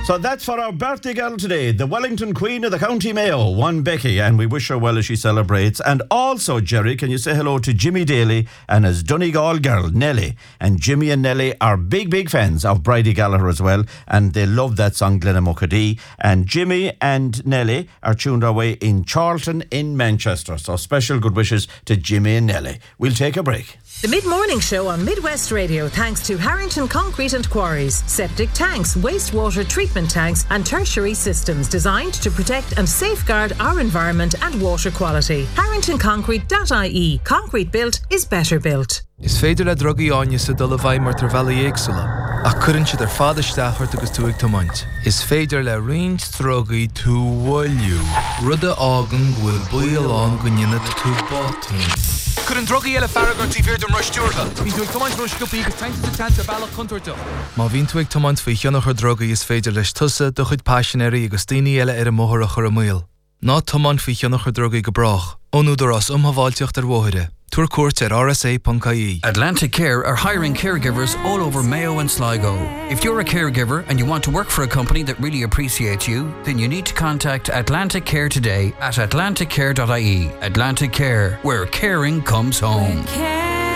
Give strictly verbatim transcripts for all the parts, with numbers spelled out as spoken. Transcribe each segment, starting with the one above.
So that's for our birthday girl today, the Wellington Queen of the County Mayo, one Becky, and we wish her well as she celebrates. And also, Jerry, can you say hello to Jimmy Daly and his Donegal girl, Nelly? And Jimmy and Nelly are big, big fans of Bridie Gallagher as well, and they love that song, Glenamuckadee. And Jimmy and Nelly are tuned our way in Charlton in Manchester. So special good wishes to Jimmy and Nelly. We'll take a break. The Mid-Morning Show on Midwest Radio thanks to Harrington Concrete and Quarries. Septic tanks, wastewater treatment tanks and tertiary systems designed to protect and safeguard our environment and water quality. harrington concrete dot I E. Concrete built is better built. Is féidir le drogaí áine sa dul a bhaid mar tar bheala éagsúla. Ach cuireann siad ar fad isteach ort agus tú ag tomaint. Is féidir le roinnt drogaí tú bhfuilliú. Rud a ágan bhfuil buíoll an go nionad tú bátain. Cuireann drogaí eile farragar tí bhír don ruistíortha. Bhí tú ag tomaint ruisciúpaí agus tainte sa tanta bheala contorta. Má bhín tú ag tomaint faoi cheannach ar drogaí is féidir leis tusa do chuid passionéirí agus daoine eile ar a móthar a chur a míl. Ná tomaint faoi cheannach ar drogaí go brach. Ónúdar as umhaváilteocht ar bmhóire. Tour court at R S A dot I E. Atlantic Care are hiring caregivers all over Mayo and Sligo. If you're a caregiver and you want to work for a company that really appreciates you, then you need to contact Atlantic Care today at atlantic care dot I E. Atlantic Care, where caring comes home. Where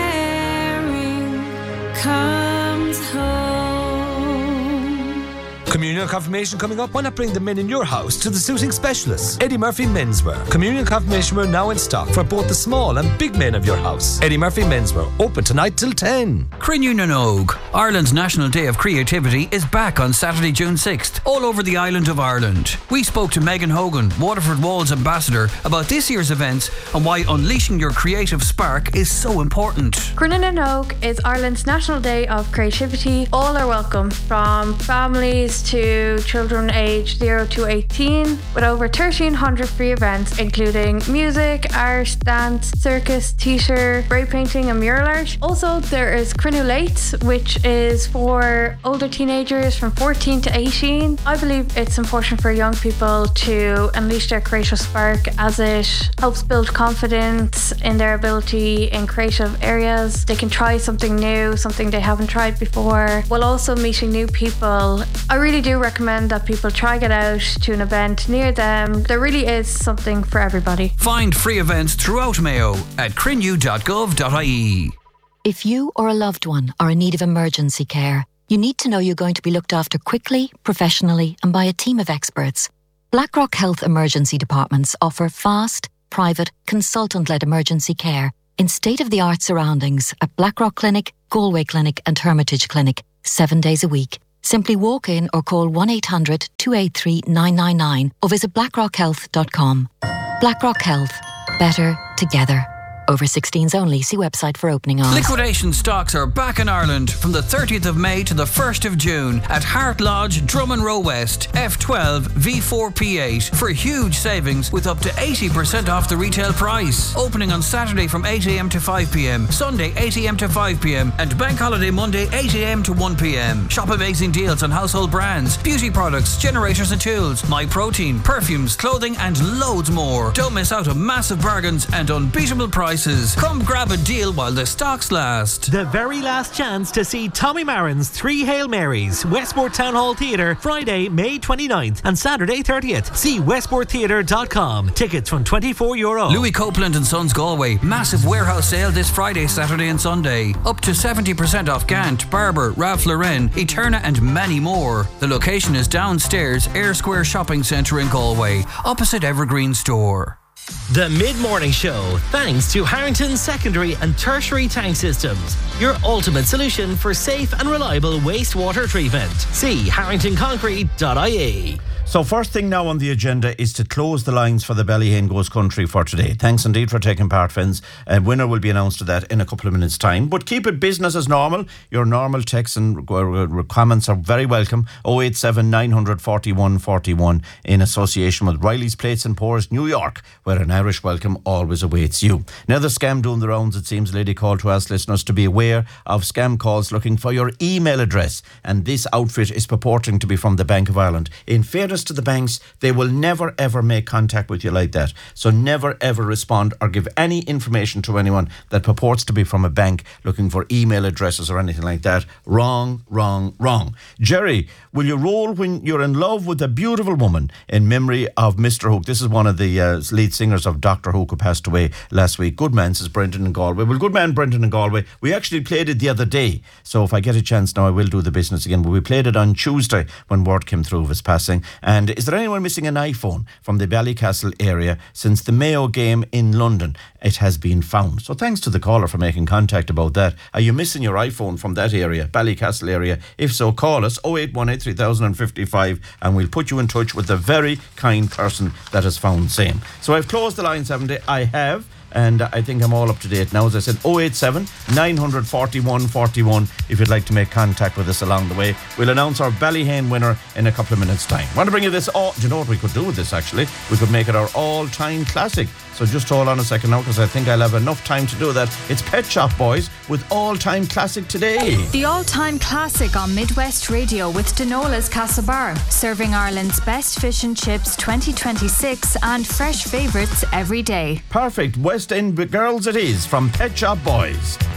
caring comes home. Communion confirmation coming up. Why not bring the men in your house to the suiting specialists? Eddie Murphy Menswear. Communion confirmation wear now in stock for both the small and big men of your house. Eddie Murphy Menswear. Open tonight till ten. Crinnew na Nog. Ireland's National Day of Creativity is back on Saturday, June sixth, all over the island of Ireland. We spoke to Megan Hogan, Waterford Walls ambassador, about this year's events and why unleashing your creative spark is so important. Crinnew na Nog is Ireland's National Day of Creativity. All are welcome, from families to children aged zero to eighteen, with over thirteen hundred free events including music, art, dance, circus, theatre, spray painting and mural art. Also, there is Crinnew Late, which is for older teenagers from fourteen to eighteen. I believe it's important for young people to unleash their creative spark, as it helps build confidence in their ability in creative areas. They can try something new, something they haven't tried before, while also meeting new people. I really do recommend that people try get out to an event near them. There really is something for everybody. Find free events throughout Mayo at crinnew dot gov dot I E. If you or a loved one are in need of emergency care, you need to know you're going to be looked after quickly, professionally, and by a team of experts. Blackrock Health Emergency Departments offer fast, private, consultant-led emergency care in state-of-the-art surroundings at Blackrock Clinic, Galway Clinic and Hermitage Clinic, seven days a week. Simply walk in or call one eight hundred two eight three nine nine nine or visit blackrock health dot com. Blackrock Health. Better together. Over sixteens only. See website for opening hours. Liquidation stocks are back in Ireland from the thirtieth of May to the first of June at Hart Lodge, Drummond Row West, F twelve V four P eight for huge savings with up to eighty percent off the retail price. Opening on Saturday from eight a.m. to five p.m, Sunday eight a.m. to five p.m, and Bank Holiday Monday eight a.m. to one p.m. Shop amazing deals on household brands, beauty products, generators and tools, My Protein, perfumes, clothing and loads more. Don't miss out on massive bargains and unbeatable prices. Come grab a deal while the stocks last. The very last chance to see Tommy Marin's Three Hail Marys, Westport Town Hall Theatre, Friday, May twenty-ninth and Saturday thirtieth. See westport theatre dot com. Tickets from twenty-four euro. Louis Copeland and Sons Galway. Massive warehouse sale this Friday, Saturday and Sunday. Up to seventy percent off Gant, Barber, Ralph Lauren, Eterna and many more. The location is downstairs, Air Square Shopping Centre in Galway, opposite Evergreen Store. The Mid-Morning Show, thanks to Harrington Secondary and Tertiary Tank Systems, your ultimate solution for safe and reliable wastewater treatment. See harrington concrete dot I E. So first thing now on the agenda is to close the lines for the Ballyhane Goes Country for today. Thanks indeed for taking part, friends. A winner will be announced to that in a couple of minutes' time. But keep it business as normal. Your normal texts and comments are very welcome. oh eight seven nine forty-one forty-one in association with Riley's Plates and Pours, New York, where an Irish welcome always awaits you. Another scam doing the rounds, it seems. A lady called to ask listeners to be aware of scam calls looking for your email address. And this outfit is purporting to be from the Bank of Ireland. In fairness fairness to the banks, they will never ever make contact with you like that. So never ever respond or give any information to anyone that purports to be from a bank looking for email addresses or anything like that. Wrong, wrong, wrong. Jerry, will you roll when you're in love with a beautiful woman in memory of Mister Hook? This is one of the uh, lead singers of Doctor Hook who passed away last week. Good man, says Brendan in Galway. Well, good man, Brendan in Galway. We actually played it the other day. So if I get a chance now, I will do the business again. But we played it on Tuesday when word came through of his passing. And is there anyone missing an iPhone from the Ballycastle area since the Mayo game in London? It has been found. So thanks to the caller for making contact about that. Are you missing your iPhone from that area, Ballycastle area? If so, call us oh eight one eight, three thousand fifty-five and we'll put you in touch with the very kind person that has found same. So I've closed the line seventy. I have. And I think I'm all up to date now. As I said, oh eight seven, nine four one, four one if you'd like to make contact with us along the way. We'll announce our Ballyhane winner in a couple of minutes' time. Want to bring you this? Oh, do you know what we could do with this actually? We could make it our all-time classic. So just hold on a second now, because I think I'll have enough time to do that. It's Pet Shop Boys with All-Time Classic today. The All-Time Classic on Midwest Radio with Denola's Castlebar, serving Ireland's best fish and chips twenty twenty-six and fresh favourites every day. Perfect. West End girls it is from Pet Shop Boys.